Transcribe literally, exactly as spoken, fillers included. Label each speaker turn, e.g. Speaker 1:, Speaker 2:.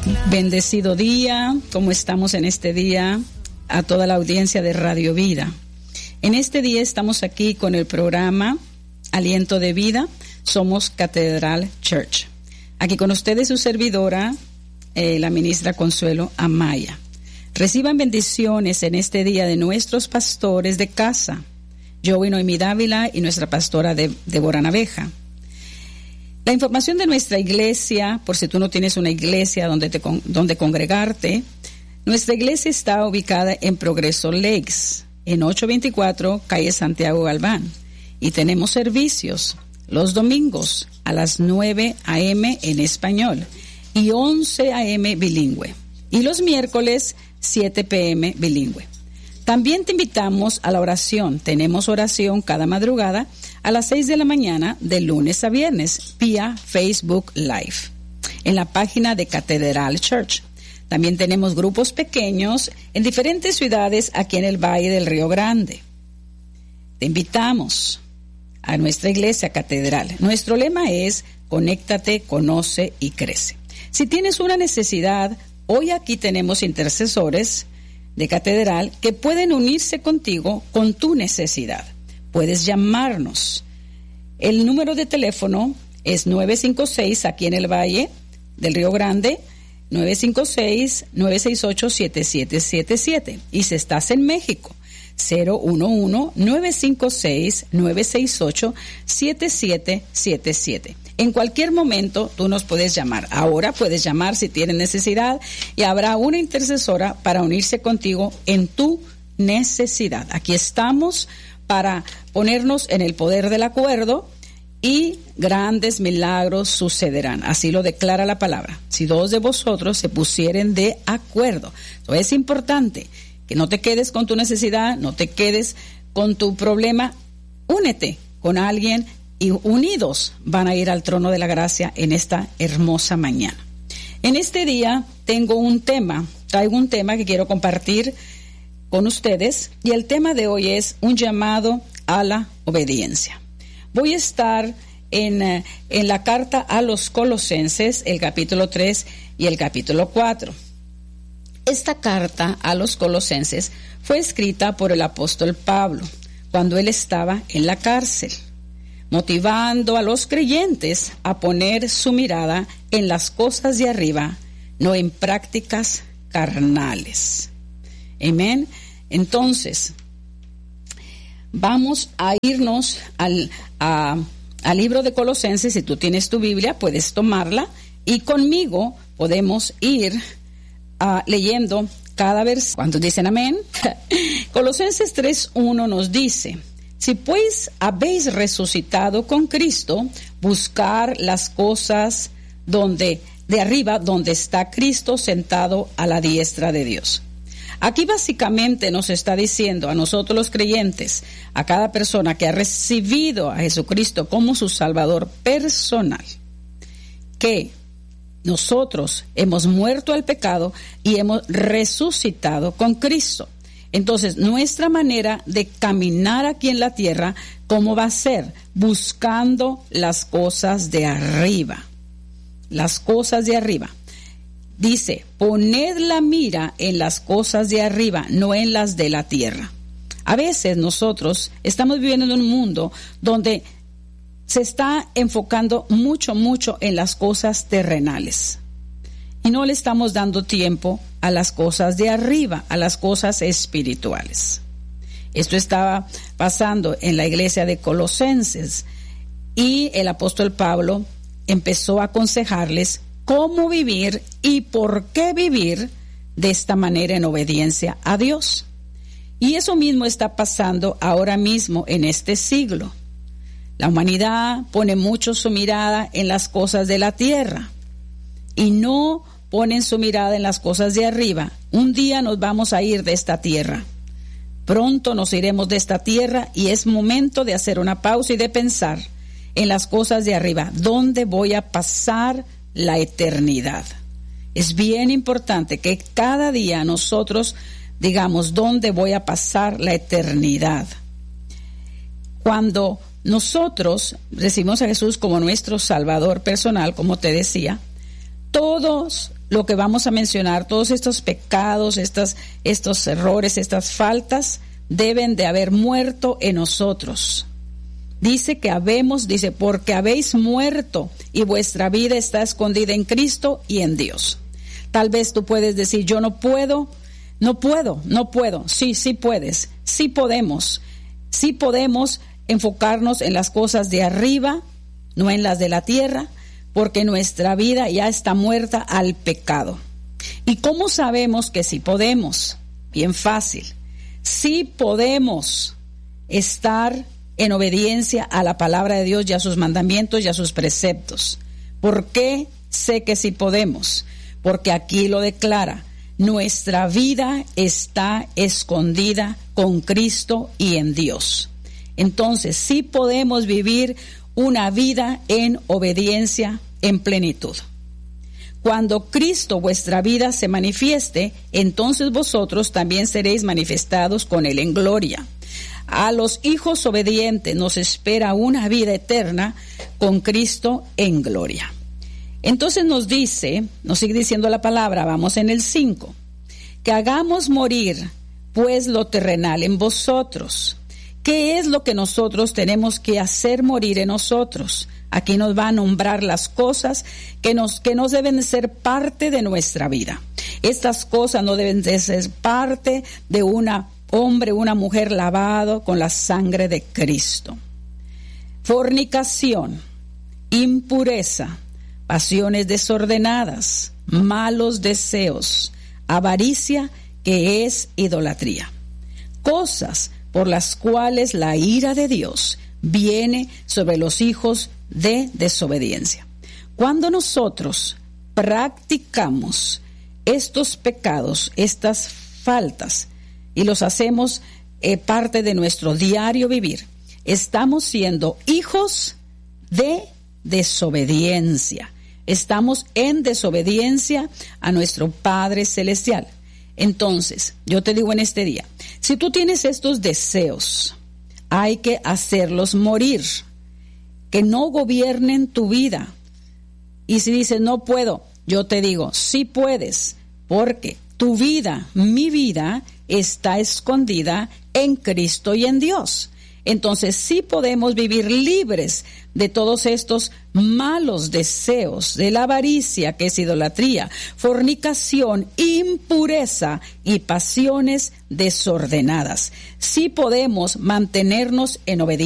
Speaker 1: Bendecido día, ¿cómo estamos en este día? A toda la audiencia de Radio Vida. En este día estamos aquí con el programa Aliento de Vida. Somos Catedral Church. Aquí con ustedes su servidora, eh, la ministra Consuelo Amaya. Reciban bendiciones en este día de nuestros pastores de casa, Joey Noemí Dávila y nuestra pastora de, Débora Naveja. La información de nuestra iglesia, por si tú no tienes una iglesia donde, te, donde congregarte, nuestra iglesia está ubicada en Progreso Lakes, en ochocientos veinticuatro, calle Santiago Galván, y tenemos servicios los domingos a las nueve a eme en español y once a eme bilingüe, y los miércoles siete pe eme bilingüe. También te invitamos a la oración. Tenemos oración cada madrugada a las seis de la mañana de lunes a viernes vía Facebook Live en la página de Catedral Church. También tenemos grupos pequeños en diferentes ciudades aquí en el Valle del Río Grande. Te invitamos a nuestra iglesia Catedral. Nuestro lema es conéctate, conoce y crece. Si tienes una necesidad, hoy aquí tenemos intercesores de Catedral que pueden unirse contigo con tu necesidad. Puedes llamarnos. El número de teléfono es nueve cinco seis, aquí en el Valle del Río Grande, nueve cinco seis, nueve seis ocho, siete siete siete siete. Y si estás en México, cero uno uno, nueve cinco seis, nueve seis ocho, siete siete siete siete. En cualquier momento tú nos puedes llamar. Ahora puedes llamar si tienes necesidad y habrá una intercesora para unirse contigo en tu necesidad. Aquí estamos para ponernos en el poder del acuerdo y grandes milagros sucederán. Así lo declara la palabra. Si dos de vosotros se pusieren de acuerdo. Entonces es importante que no te quedes con tu necesidad, no te quedes con tu problema. Únete con alguien y unidos van a ir al trono de la gracia en esta hermosa mañana. En este día tengo un tema, traigo un tema que quiero compartir con ustedes, y el tema de hoy es un llamado a la obediencia. Voy a estar en, en la carta a los Colosenses, el capítulo tres y el capítulo cuatro. Esta carta a los Colosenses fue escrita por el apóstol Pablo cuando él estaba en la cárcel, motivando a los creyentes a poner su mirada en las cosas de arriba, no en prácticas carnales. Amén. Entonces, vamos a irnos al, a, al libro de Colosenses. Si tú tienes tu Biblia, puedes tomarla y conmigo podemos ir uh, leyendo cada versículo. ¿Cuántos dicen amén? Colosenses tres uno nos dice: si pues habéis resucitado con Cristo, buscar las cosas donde, de arriba, donde está Cristo sentado a la diestra de Dios. Aquí básicamente nos está diciendo a nosotros los creyentes, a cada persona que ha recibido a Jesucristo como su Salvador personal, que nosotros hemos muerto al pecado y hemos resucitado con Cristo. Entonces, nuestra manera de caminar aquí en la tierra, ¿cómo va a ser? Buscando las cosas de arriba. Las cosas de arriba. Dice, poned la mira en las cosas de arriba, no en las de la tierra. A veces nosotros estamos viviendo en un mundo donde se está enfocando mucho, mucho en las cosas terrenales. Y no le estamos dando tiempo a las cosas de arriba, a las cosas espirituales. Esto estaba pasando en la iglesia de Colosenses y el apóstol Pablo empezó a aconsejarles cómo vivir y por qué vivir de esta manera en obediencia a Dios. Y eso mismo está pasando ahora mismo en este siglo. La humanidad pone mucho su mirada en las cosas de la tierra y no ponen su mirada en las cosas de arriba. Un día nos vamos a ir de esta tierra. Pronto nos iremos de esta tierra y es momento de hacer una pausa y de pensar en las cosas de arriba. ¿Dónde voy a pasar la eternidad? Es bien importante que cada día nosotros digamos, ¿dónde voy a pasar la eternidad? Cuando nosotros recibimos a Jesús como nuestro Salvador personal, como te decía, todos lo que vamos a mencionar, todos estos pecados, estas, estos errores, estas faltas, deben de haber muerto en nosotros. Dice que habemos, dice, porque habéis muerto y vuestra vida está escondida en Cristo y en Dios. Tal vez tú puedes decir, yo no puedo, no puedo, no puedo. Sí, sí puedes, sí podemos. Sí podemos enfocarnos en las cosas de arriba, no en las de la tierra, porque nuestra vida ya está muerta al pecado. ¿Y cómo sabemos que sí podemos? Bien fácil. Sí podemos estar en obediencia a la palabra de Dios y a sus mandamientos y a sus preceptos. ¿Por qué sé que sí podemos? Porque aquí lo declara, nuestra vida está escondida con Cristo y en Dios. Entonces, sí podemos vivir una vida en obediencia en plenitud. Cuando Cristo vuestra vida se manifieste, entonces vosotros también seréis manifestados con Él en gloria. A los hijos obedientes nos espera una vida eterna con Cristo en gloria. Entonces nos dice, nos sigue diciendo la palabra, vamos en el cinco, que hagamos morir pues lo terrenal en vosotros. ¿Qué es lo que nosotros tenemos que hacer morir en nosotros? Aquí nos va a nombrar las cosas que nos, que nos deben de ser parte de nuestra vida. Estas cosas no deben de ser parte de una hombre, una mujer lavado con la sangre de Cristo. Fornicación, impureza, pasiones desordenadas, malos deseos, avaricia, que es idolatría. Cosas por las cuales la ira de Dios viene sobre los hijos de desobediencia. Cuando nosotros practicamos estos pecados, estas faltas, y los hacemos eh, parte de nuestro diario vivir, estamos siendo hijos de desobediencia. Estamos en desobediencia a nuestro Padre Celestial. Entonces, yo te digo en este día, si tú tienes estos deseos, hay que hacerlos morir, que no gobiernen tu vida. Y si dices, no puedo, yo te digo, sí puedes, porque tu vida, mi vida, está escondida en Cristo y en Dios. Entonces sí podemos vivir libres de todos estos malos deseos, de la avaricia, que es idolatría, fornicación, impureza y pasiones desordenadas. Sí podemos mantenernos en obediencia